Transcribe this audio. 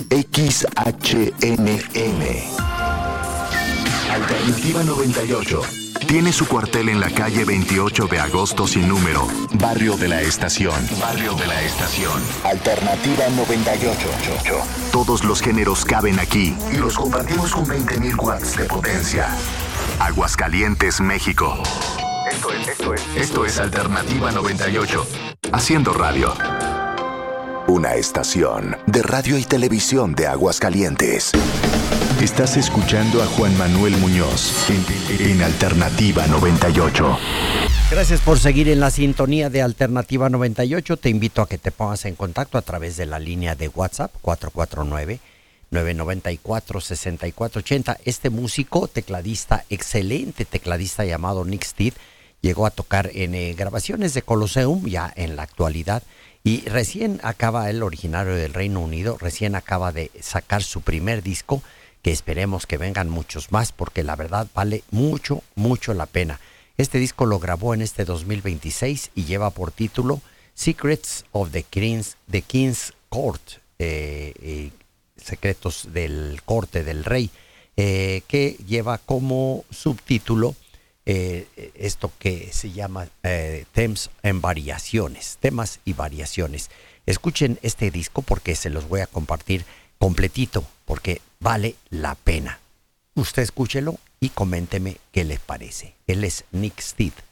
XHNM. Alternativa 98. Tiene su cuartel en la calle 28 de agosto sin número. Barrio de la Estación. Barrio de la Estación. Alternativa 98. Todos los géneros caben aquí y los compartimos con 20.000 watts de potencia. Aguascalientes, México. Esto es Alternativa 98. Haciendo radio. Una estación de radio y televisión de Aguascalientes. Estás escuchando a Juan Manuel Muñoz en Alternativa 98. Gracias por seguir en la sintonía de Alternativa 98. Te invito a que te pongas en contacto a través de la línea de WhatsApp 449-994-6480. Este músico, tecladista, excelente tecladista llamado Nick Steed, llegó a tocar en grabaciones de Colosseum ya en la actualidad. Y recién acaba, el originario del Reino Unido, recién acaba de sacar su primer disco, que esperemos que vengan muchos más, porque la verdad vale mucho, mucho la pena. Este disco lo grabó en este 2026 y lleva por título Secrets of the King's Court, secretos del corte del rey, que lleva como subtítulo esto que se llama temas y variaciones. Escuchen este disco porque se los voy a compartir completito, porque vale la pena. Usted escúchelo y coménteme qué les parece. Él es Nick Steed.